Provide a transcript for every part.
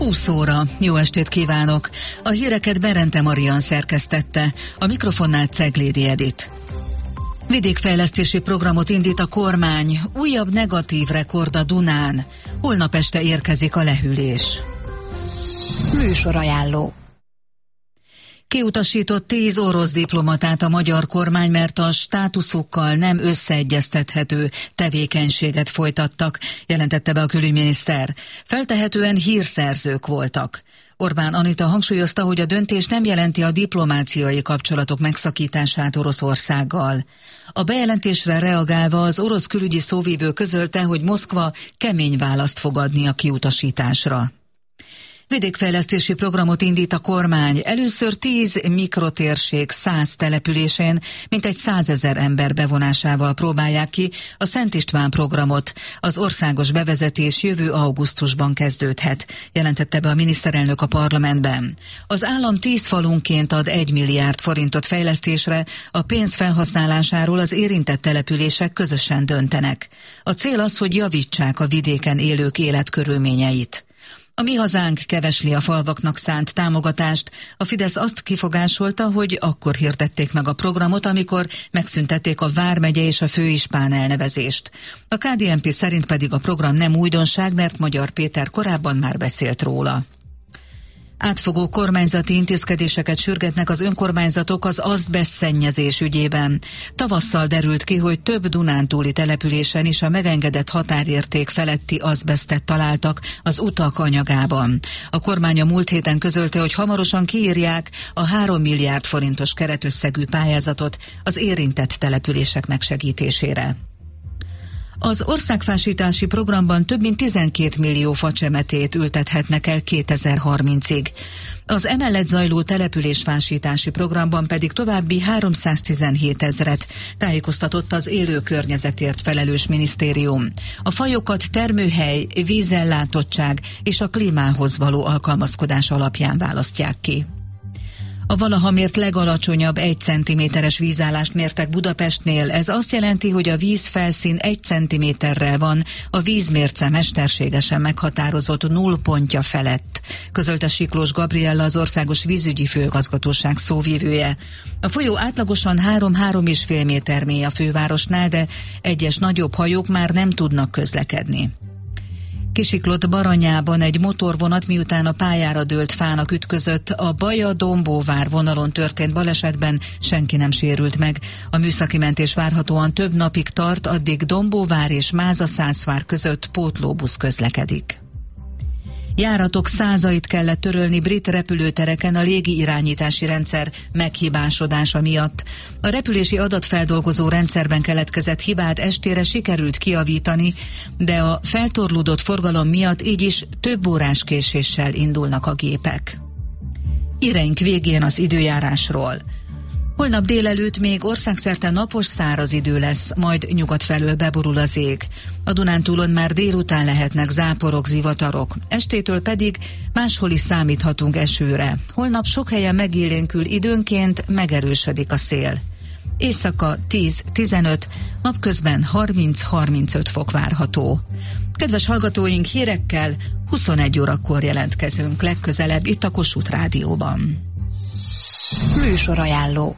20 óra. Jó estét kívánok! A híreket Berente Marian szerkesztette, a mikrofonnál Ceglédi Edit. Vidékfejlesztési programot indít a kormány, újabb negatív rekord a Dunán. Holnap este érkezik a lehűlés. Műsorajánló. Kiutasított 10 orosz diplomatát a magyar kormány, mert a státuszukkal nem összeegyeztethető tevékenységet folytattak, jelentette be a külügyminiszter. Feltehetően hírszerzők voltak. Orbán Anita hangsúlyozta, hogy a döntés nem jelenti a diplomáciai kapcsolatok megszakítását Oroszországgal. A bejelentésre reagálva az orosz külügyi szóvivő közölte, hogy Moszkva kemény választ fog adni a kiutasításra. Vidékfejlesztési programot indít a kormány. Először 10 mikrotérség 100 településén, mintegy 100 000 ember bevonásával próbálják ki a Szent István programot. Az országos bevezetés jövő augusztusban kezdődhet, jelentette be a miniszterelnök a parlamentben. Az állam 10 falunként ad 1 milliárd forintot fejlesztésre, a pénz felhasználásáról az érintett települések közösen döntenek. A cél az, hogy javítsák a vidéken élők életkörülményeit. A Mi Hazánk kevesli a falvaknak szánt támogatást. A Fidesz azt kifogásolta, hogy akkor hirdették meg a programot, amikor megszüntették a Vármegye és a főispán elnevezést. A KDNP szerint pedig a program nem újdonság, mert Magyar Péter korábban már beszélt róla. Átfogó kormányzati intézkedéseket sürgetnek az önkormányzatok az azbesztszennyezés ügyében. Tavasszal derült ki, hogy több dunántúli településen is a megengedett határérték feletti azbesztet találtak az utak anyagában. A kormány a múlt héten közölte, hogy hamarosan kiírják a 3 milliárd forintos keretösszegű pályázatot az érintett települések megsegítésére. Az országfásítási programban több mint 12 millió facsemetét ültethetnek el 2030-ig. Az emellett zajló településfásítási programban pedig további 317 000-et, tájékoztatott az élő környezetért felelős minisztérium. A fajokat termőhely, vízellátottság és a klímához való alkalmazkodás alapján választják ki. A valaha mért legalacsonyabb 1 cm-es vízállást mértek Budapestnél. Ez azt jelenti, hogy a vízfelszín 1 cm-rel van a vízmérce mesterségesen meghatározott nullpontja felett, közölte Siklós Gabriella, az Országos Vízügyi Főigazgatóság szóvivője. A folyó átlagosan 3-3,5 méter mély a fővárosnál, de egyes nagyobb hajók már nem tudnak közlekedni. Kisiklott Baranyában egy motorvonat, miután a pályára dőlt fának ütközött. A Baja-Dombóvár vonalon történt balesetben senki nem sérült meg. A műszaki mentés várhatóan több napig tart, addig Dombóvár és Máza-Szászvár között pótlóbusz közlekedik. Járatok százait kellett törölni brit repülőtereken a légi irányítási rendszer meghibásodása miatt. A repülési adatfeldolgozó rendszerben keletkezett hibát estére sikerült kijavítani, de a feltorlódott forgalom miatt így is több órás késéssel indulnak a gépek. Híreink végén az időjárásról. Holnap délelőtt még országszerte napos száraz idő lesz, majd nyugat felől beborul az ég. A Dunántúlon már délután lehetnek záporok, zivatarok, estétől pedig máshol is számíthatunk esőre. Holnap sok helyen megélénkül, időnként megerősödik a szél. Éjszaka 10-15, napközben 30-35 fok várható. Kedves hallgatóink, hírekkel 21 órakor jelentkezünk legközelebb itt a Kossuth Rádióban. Műsorajánló.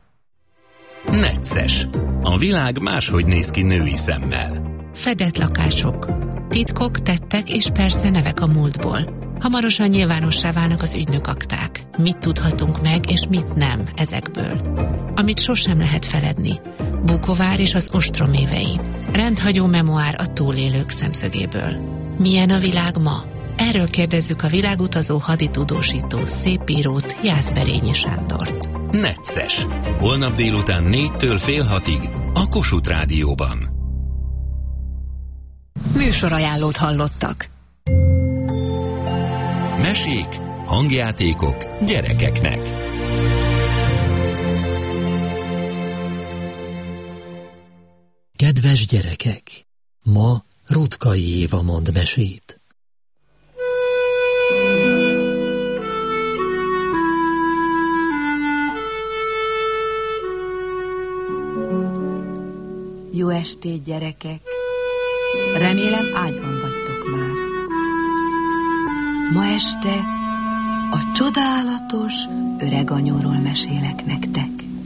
Necces. A világ máshogy néz ki női szemmel. Fedett lakások, titkok, tettek és persze nevek a múltból. Hamarosan nyilvánossá válnak az ügynökakták. Mit tudhatunk meg és mit nem ezekből. Amit sosem lehet feledni. Bukovár és az ostrom évei. Rendhagyó memoár a túlélők szemszögéből. Milyen a világ ma? Erről kérdezzük a világutazó haditudósító szépírót, Jászberényi Sándort. Necces. Holnap délután 4-től fél 6-ig a Kossuth Rádióban. Műsorajánlót hallottak. Mesék, hangjátékok gyerekeknek. Kedves gyerekek! Ma Rutkai Éva mond mesét. Jó estét, gyerekek! Remélem ágyban vagytok már. Ma este a csodálatos öreganyóról mesélek nektek.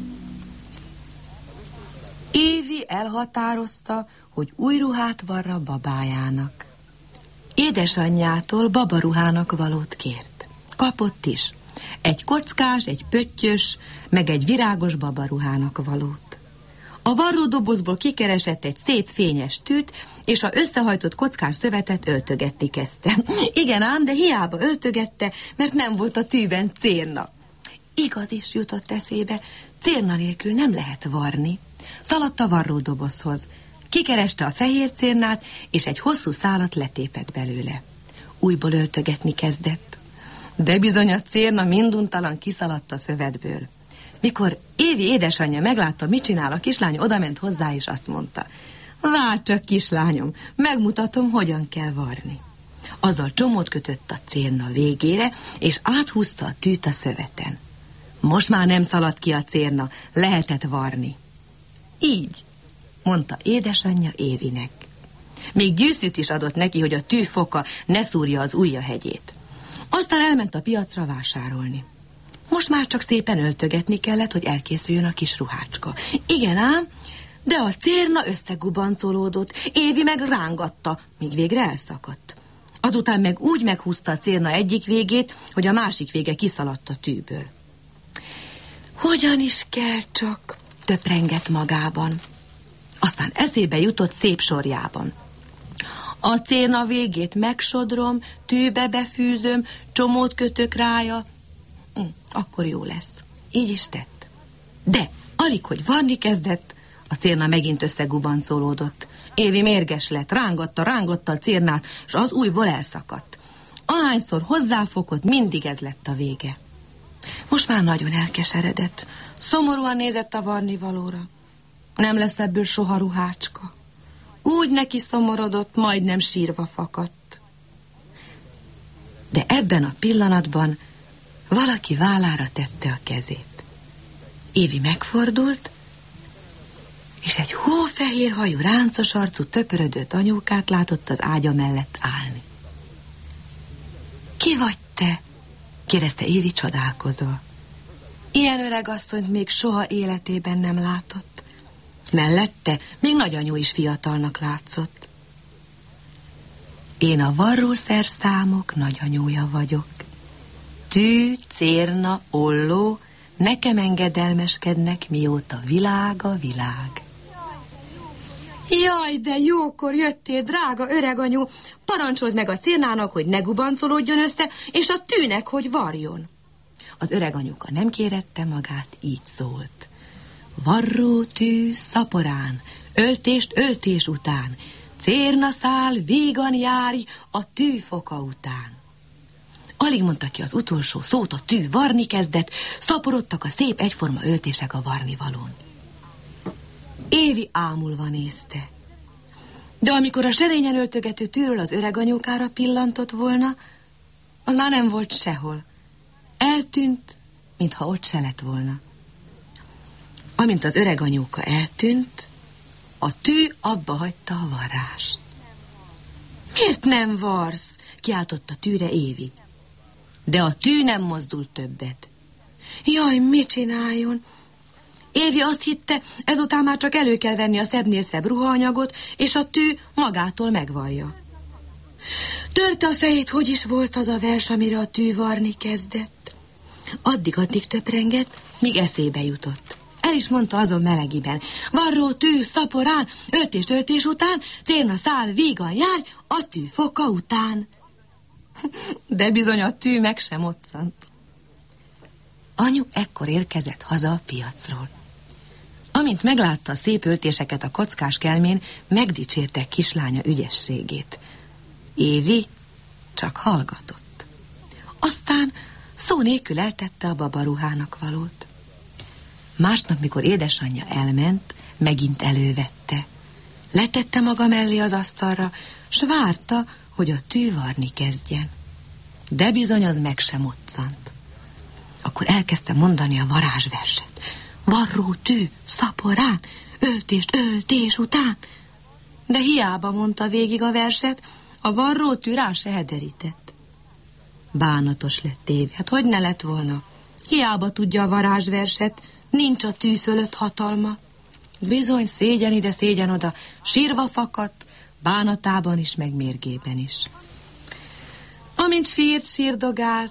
Évi elhatározta, hogy új ruhát varra babájának. Édesanyjától babaruhának valót kért. Kapott is. Egy kockás, egy pöttyös, meg egy virágos babaruhának valót. A varródobozból kikeresett egy szép fényes tűt, és a összehajtott kockás szövetet öltögetni kezdte. Igen ám, de hiába öltögette, mert nem volt a tűben cérna. Igaz is jutott eszébe, cérna nélkül nem lehet varni. Szaladt a varródobozhoz. Kikereste a fehér cérnát, és egy hosszú szálat letépett belőle. Újból öltögetni kezdett. De bizony a cérna minduntalan kiszaladt a szövetből. Mikor Évi édesanyja meglátta, mit csinál, a kislány odament hozzá, és azt mondta: várj csak, kislányom, megmutatom, hogyan kell varni. Azzal csomót kötött a cérna végére, és áthúzta a tűt a szöveten. Most már nem szaladt ki a cérna, lehetett varni. Így, mondta édesanyja Évinek. Még gyűszűt is adott neki, hogy a tű foka ne szúrja az ujja hegyét. Aztán elment a piacra vásárolni. Most már csak szépen öltögetni kellett, hogy elkészüljön a kis ruhácska. Igen ám, de a cérna összegubancolódott, Évi meg rángatta, míg végre elszakadt. Azután meg úgy meghúzta a cérna egyik végét, hogy a másik vége kiszaladt a tűből. Hogyan is kell csak, töprengett magában. Aztán eszébe jutott szép sorjában. A cérna végét megsodrom, tűbe befűzöm, csomót kötök rája. Akkor jó lesz. Így is tett. De alig, hogy varni kezdett, a cérna megint összegubancolódott. Évi mérges lett, rángatta a cérnát, és az újból elszakadt. Ahányszor hozzáfogott, mindig ez lett a vége. Most már nagyon elkeseredett. Szomorúan nézett a varnivalóra. Nem lesz ebből soha ruhácska. Úgy neki szomorodott, majdnem sírva fakadt. De ebben a pillanatban valaki vállára tette a kezét. Évi megfordult, és egy hófehér hajú, ráncos arcú, töpörödött anyókát látott az ágya mellett állni. Ki vagy te? Kérdezte Évi csodálkozva. Ilyen öreg asszonyt még soha életében nem látott. Mellette még nagyanyó is fiatalnak látszott. Én a varrószerszámok nagyanyója vagyok. Tű, cérna, olló nekem engedelmeskednek, mióta világ a világ. Jaj, de jókor jöttél, drága öreganyó. Parancsold meg a cérnának, hogy ne gubancolódjon össze, és a tűnek, hogy varjon. Az öreganyuka nem kérette magát, így szólt. Varró tű szaporán, öltést öltés után, cérnaszál vígan járj a tűfoka után. Alig mondta ki az utolsó szót, a tű varni kezdett, szaporodtak a szép egyforma öltések a varnivalón. Évi ámulva nézte. De amikor a serényen öltögető tűről az öreganyókára pillantott volna, az már nem volt sehol. Eltűnt, mintha ott se lett volna. Amint az öreganyóka eltűnt, a tű abba hagyta a varrást. Miért nem varsz? Kiáltott a tűre Évi. De a tű nem mozdult többet. Jaj, mit csináljon? Évi azt hitte, ezután már csak elő kell venni a szebbnél szebb ruhaanyagot, és a tű magától megvarja. Törte a fejét, hogy is volt az a vers, amire a tű varni kezdett. Addig töprengett, míg eszébe jutott. El is mondta azon melegiben. Varró tű szaporán, öltés után, cérna szál vígan járj a tű foka után. De bizony a tű meg sem moccant. Anyu ekkor érkezett haza a piacról. Amint meglátta a szép öltéseket a kockás kelmén, megdicsérte kislánya ügyességét. Évi csak hallgatott. Aztán szó nélkül eltette a babaruhának valót. Másnap, mikor édesanyja elment, megint elővette. Letette maga mellé az asztalra, s várta, hogy a tű varni kezdjen. De bizony az meg sem moccant. Akkor elkezdte mondani a varázsverset. Varró tű szaporán, öltés után. De hiába mondta végig a verset, a varró tű rá se hederített. Bánatos lett Évi. Hát hogy ne lett volna? Hiába tudja a varázsverset, nincs a tű fölött hatalma. Bizony, szégyen ide, szégyen oda, sírva fakadt, bánatában is, meg mérgében is. Amint sírdogált,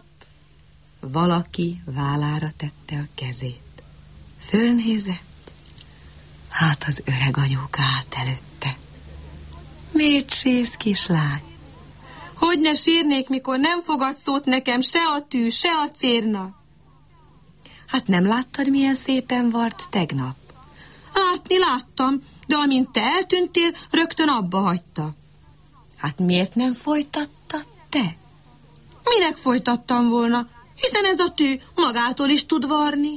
valaki vállára tette a kezét. Fölnézett, hát az öreg anyóka állt előtte. Miért sírsz, kislány? Hogy ne sírnék, mikor nem fogad szót nekem se a tű, se a cérna? Hát nem láttad, milyen szépen vart tegnap? Láttam, de amint te eltűntél, rögtön abba hagyta. Hát miért nem folytattad te? Minek folytattam volna, hiszen ez a tű magától is tud varni.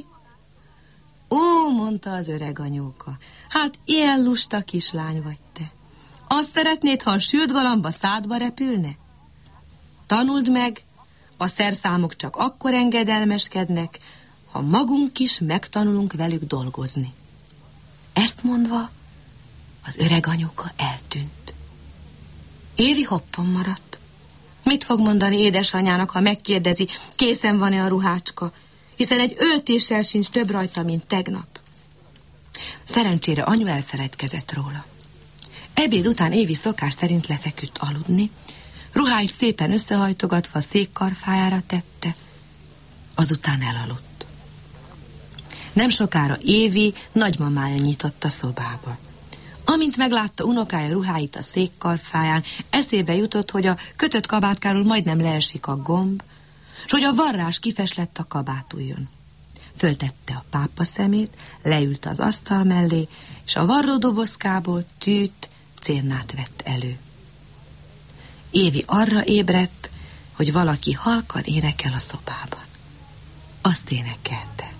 Ó, mondta az öreg anyóka, hát ilyen lusta kislány vagy te. Azt szeretnéd, ha a sült galamba szádba repülne? Tanuld meg, a szerszámok csak akkor engedelmeskednek, ha magunk is megtanulunk velük dolgozni. Ezt mondva, az öreg anyóka eltűnt. Évi hoppon maradt. Mit fog mondani édesanyának, ha megkérdezi, készen van-e a ruhácska, hiszen egy öltéssel sincs több rajta, mint tegnap. Szerencsére anyu elfeledkezett róla. Ebéd után Évi szokás szerint lefeküdt aludni, ruháit szépen összehajtogatva a székkarfájára tette, azután elaludt. Nem sokára Évi nagymamája nyitott a szobába. Amint meglátta unokája ruháit a székkarfáján, eszébe jutott, hogy a kötött kabátkáról majdnem leesik a gomb, s hogy a varrás kifeslett a kabátujjon. Föltette a pápa szemét, leült az asztal mellé, és a varródobozkából tűt, cérnát vett elő. Évi arra ébredt, hogy valaki halkan énekel a szobában. Azt énekelte.